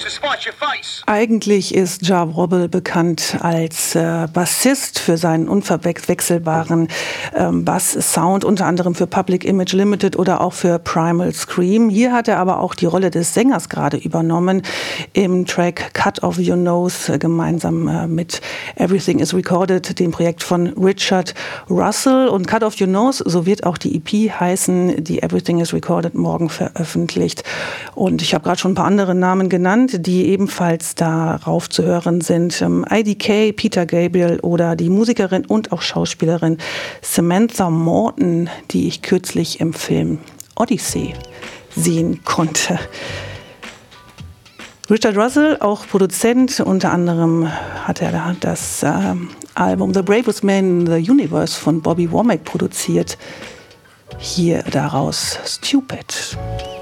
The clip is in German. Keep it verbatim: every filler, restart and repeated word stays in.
Eigentlich ist Ja Wobble bekannt als äh, Bassist für seinen unverwechselbaren ähm, Bass-Sound, unter anderem für Public Image Limited oder auch für Primal Scream. Hier hat er aber auch die Rolle des Sängers gerade übernommen im Track Cut Off Your Nose, äh, gemeinsam äh, mit Everything is Recorded, dem Projekt von Richard Russell. Und Cut Off Your Nose, so wird auch die E P heißen, die Everything is Recorded morgen veröffentlicht. Und ich habe gerade schon ein paar andere Namen genannt, die ebenfalls darauf zu hören sind. I D K, Peter Gabriel oder die Musikerin und auch Schauspielerin Samantha Morton, die ich kürzlich im Film Odyssey sehen konnte. Richard Russell, auch Produzent, unter anderem hat er das äh, Album The Bravest Man in the Universe von Bobby Womack produziert. Hier daraus Stupid.